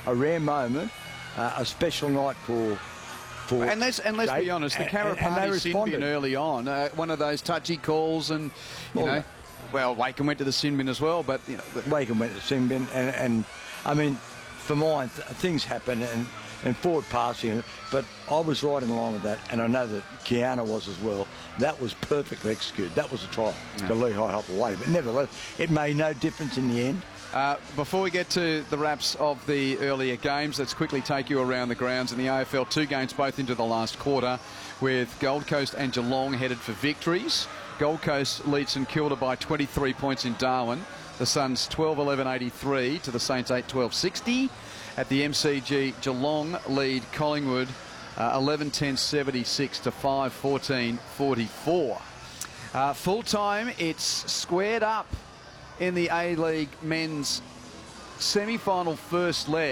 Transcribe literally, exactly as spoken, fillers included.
a rare moment, uh, a special night for. for and let's and let's Jake, be honest, the Karapati Sin early on, uh, one of those touchy calls, and you well, know, well, Wakem went to the sin bin as well, but you know, Wakem went to the sin bin, and, and I mean, for mine, th things happen, and. and forward passing, but I was right in line with that, and I know that Kiana was as well. That was perfectly executed. That was a try yeah. to Lehigh help away, but nevertheless, it made no difference in the end. Uh, before we get to the wraps of the earlier games, let's quickly take you around the grounds in the A F L. Two games both into the last quarter, with Gold Coast and Geelong headed for victories. Gold Coast leads St Kilda by twenty-three points in Darwin. The Suns twelve eleven eighty-three to the Saints eight twelve sixty. At the M C G, Geelong lead Collingwood uh, eleven ten seventy-six to five fourteen forty-four. Uh, full time, it's squared up in the A-League men's semi-final first leg.